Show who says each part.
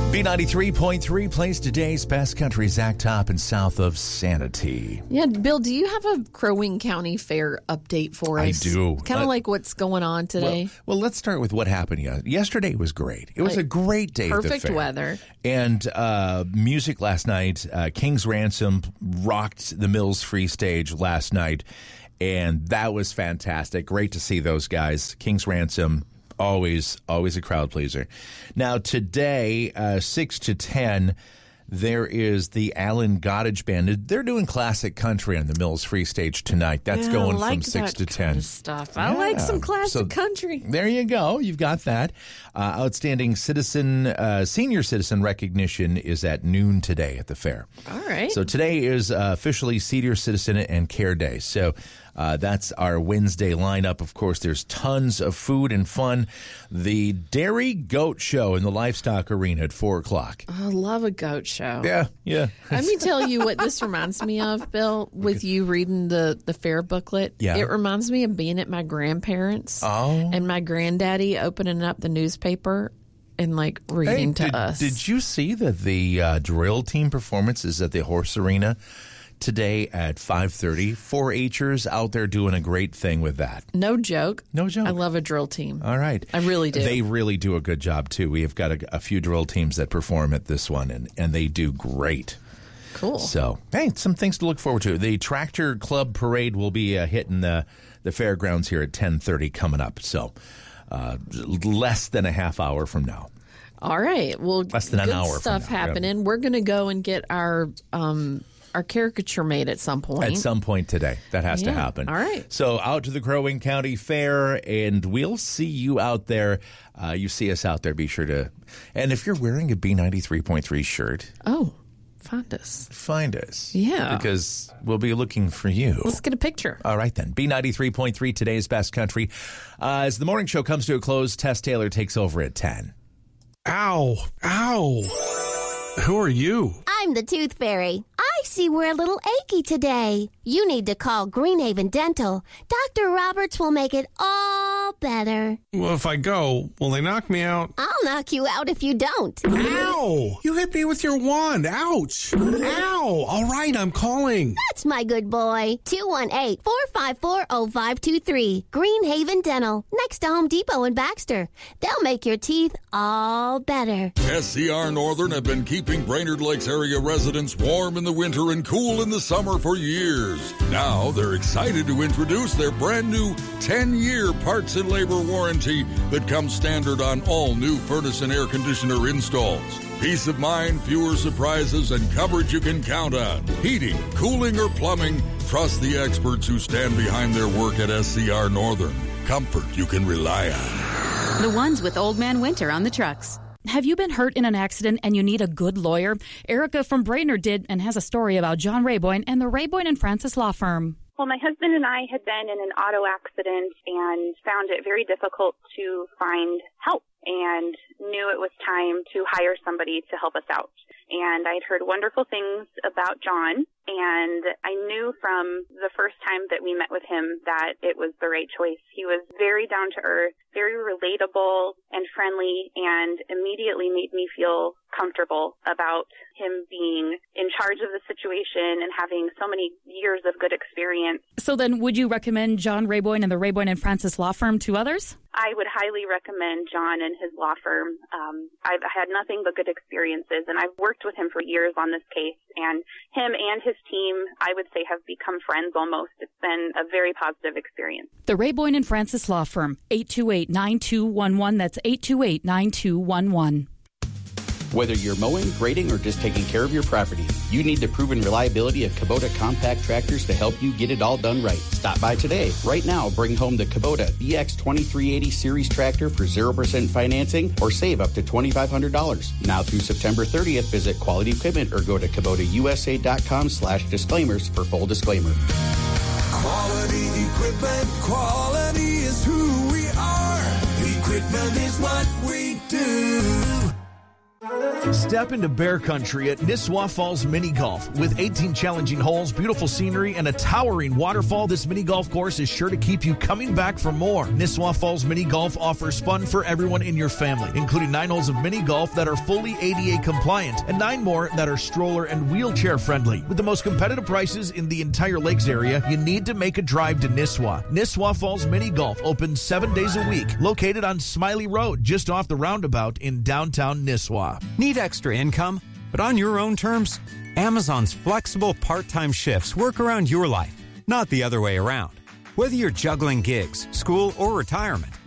Speaker 1: B93.3 plays today's best country Zach Top and south of Sanity.
Speaker 2: Yeah, Bill, do you have a Crow Wing County Fair update for us?
Speaker 1: I do.
Speaker 2: Kind of like what's going on today.
Speaker 1: Well, let's start with what happened yesterday. Was great. It was a great day.
Speaker 2: Perfect
Speaker 1: at the fair.
Speaker 2: weather.
Speaker 1: And music last night. King's Ransom rocked the Mills Free Stage last night, and that was fantastic. Great to see those guys. King's Ransom. Always a crowd pleaser. Now, today, 6 to 10, there is the Alan Goddage Band. They're doing classic country on the Mills Free Stage tonight. That's going from 6 to 10.
Speaker 2: Kind of stuff. I like some classic country.
Speaker 1: There you go. You've got that. Outstanding senior citizen recognition is at noon today at the fair.
Speaker 2: All right.
Speaker 1: So today is officially Senior Citizen and Care Day. So that's our Wednesday lineup. Of course, there's tons of food and fun. The Dairy Goat Show in the Livestock Arena at 4 o'clock.
Speaker 2: I love a goat show.
Speaker 1: Yeah.
Speaker 2: Let me tell you what this reminds me of, Bill, with you reading the fair booklet.
Speaker 1: Yeah.
Speaker 2: It reminds me of being at my grandparents' and my granddaddy opening up the newspaper and like reading to us.
Speaker 1: Did you see that the drill team performance is at the Horse Arena today at 5:30? 4-H'ers out there doing a great thing with that.
Speaker 2: No joke.
Speaker 1: No joke.
Speaker 2: I love a drill team.
Speaker 1: All right.
Speaker 2: I really do.
Speaker 1: They really do a good job, too. We have got a few drill teams that perform at this one, and they do great.
Speaker 2: Cool.
Speaker 1: So, hey, some things to look forward to. The Tractor Club Parade will be hitting the fairgrounds here at 10:30 coming up. So, less than a half hour from now.
Speaker 2: All right. Well,
Speaker 1: less than an hour
Speaker 2: good stuff
Speaker 1: from now.
Speaker 2: happening. We're going to go and get our caricature made at some point.
Speaker 1: At some point today. That has to happen.
Speaker 2: All right.
Speaker 1: So out to the Crow Wing County Fair, and we'll see you out there. You see us out there, be sure to. And if you're wearing a B93.3 shirt.
Speaker 2: Oh, find us. Yeah.
Speaker 1: Because we'll be looking for you.
Speaker 2: Let's get a picture.
Speaker 1: All right, then. B93.3, today's best country. As the morning show comes to a close, Tess Taylor takes over at 10.
Speaker 3: Ow. Who are you?
Speaker 4: I'm the Tooth Fairy. I see we're a little achy today. You need to call Greenhaven Dental. Dr. Roberts will make it all better.
Speaker 3: Well, if I go, will they knock me out?
Speaker 4: I'll knock you out if you don't.
Speaker 3: Ow! You hit me with your wand. Ouch! Ow! All right, I'm calling.
Speaker 4: That's my good boy. 218-454-0523. Greenhaven Dental. Next to Home Depot in Baxter. They'll make your teeth all better.
Speaker 5: SCR Northern have been keeping Brainerd Lakes area residents warm in the winter and cool in the summer for years. Now they're excited to introduce their brand new 10-year parts and labor warranty that comes standard on all new furnace and air conditioner installs. Peace of mind, fewer surprises, and coverage you can count on. Heating, cooling, or plumbing, trust the experts who stand behind their work at SCR Northern. Comfort you can rely on.
Speaker 6: The ones with Old Man Winter on the trucks. Have you been hurt in an accident and you need a good lawyer? Erica from Brainerd did and has a story about John Rayboyne and the Rayboyne and Francis Law Firm.
Speaker 7: Well, my husband and I had been in an auto accident and found it very difficult to find help and knew it was time to hire somebody to help us out. And I'd heard wonderful things about John, and I knew from the first time that we met with him that it was the right choice. He was very down to earth, very relatable and friendly, and immediately made me feel comfortable about him being in charge of the situation and having so many years of good experience.
Speaker 6: So then would you recommend John Rayboyne and the Rayboyne and Francis Law Firm to others?
Speaker 7: I would highly recommend John and his law firm. I've had nothing but good experiences, and I've worked with him for years on this case, and him and his team, I would say, have become friends almost. It's been a very positive experience.
Speaker 6: The Rayboyne and Francis Law Firm, 828-9211. That's 828-9211.
Speaker 8: Whether you're mowing, grading, or just taking care of your property, you need the proven reliability of Kubota compact tractors to help you get it all done right. Stop by today. Right now, bring home the Kubota BX2380 Series tractor for 0% financing or save up to $2,500. Now through September 30th, visit Quality Equipment or go to KubotaUSA.com/disclaimers for full disclaimer.
Speaker 9: Quality equipment, quality is who we are. Equipment is what we do.
Speaker 10: Step into bear country at Nisswa Falls Mini Golf. With 18 challenging holes, beautiful scenery, and a towering waterfall, this mini golf course is sure to keep you coming back for more. Nisswa Falls Mini Golf offers fun for everyone in your family, including 9 holes of mini golf that are fully ADA compliant and 9 more that are stroller and wheelchair friendly. With the most competitive prices in the entire lakes area, you need to make a drive to Nisswa. Nisswa Falls Mini Golf opens 7 days a week, located on Smiley Road, just off the roundabout in downtown Nisswa.
Speaker 11: Need extra income, but on your own terms? Amazon's flexible part-time shifts work around your life, not the other way around. Whether you're juggling gigs, school, or retirement,